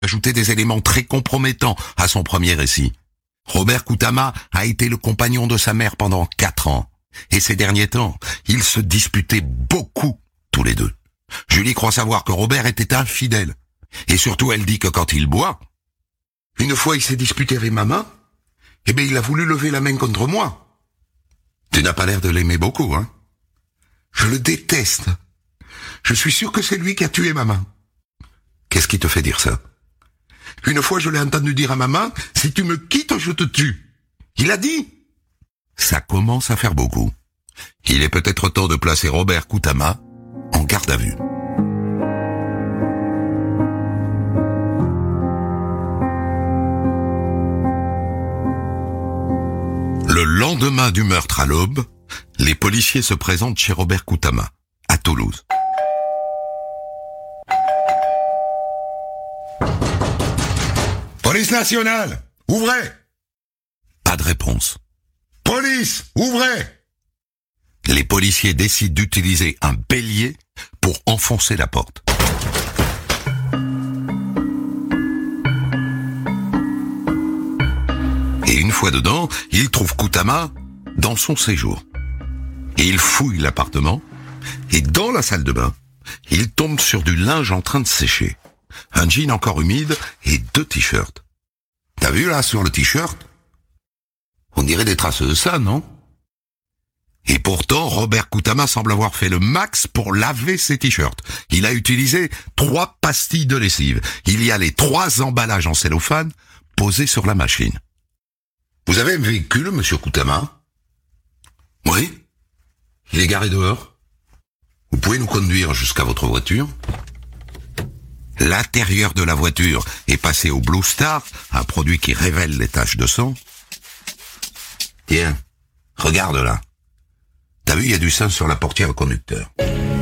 ajouter des éléments très compromettants à son premier récit. Robert Koutama a été le compagnon de sa mère pendant 4 ans. Et ces derniers temps, ils se disputaient beaucoup, tous les deux. Julie croit savoir que Robert était infidèle. Et surtout, elle dit que quand il boit, une fois il s'est disputé avec maman, il a voulu lever la main contre moi. Tu n'as pas l'air de l'aimer beaucoup, hein? Je le déteste. Je suis sûr que c'est lui qui a tué maman. Qu'est-ce qui te fait dire ça? Une fois, je l'ai entendu dire à maman, si tu me quittes, je te tue. Il a dit. Ça commence à faire beaucoup. Il est peut-être temps de placer Robert Koutama en garde à vue. Le lendemain du meurtre à l'aube, les policiers se présentent chez Robert Koutama, à Toulouse. Police nationale, ouvrez! Pas de réponse. Police, ouvrez! Les policiers décident d'utiliser un bélier pour enfoncer la porte. Et une fois dedans, ils trouvent Koutama dans son séjour. Et ils fouillent l'appartement, et dans la salle de bain, ils tombent sur du linge en train de sécher. Un jean encore humide et 2 t-shirts. T'as vu là, sur le t-shirt? On dirait des traces de ça, non? Et pourtant, Robert Koutama semble avoir fait le max pour laver ses t-shirts. Il a utilisé 3 pastilles de lessive. Il y a les 3 emballages en cellophane posés sur la machine. Vous avez un véhicule, monsieur Koutama? Oui. Il est garé dehors. Vous pouvez nous conduire jusqu'à votre voiture? L'intérieur de la voiture est passé au Blue Star, un produit qui révèle les taches de sang. Tiens, regarde là. T'as vu, il y a du sang sur la portière au conducteur.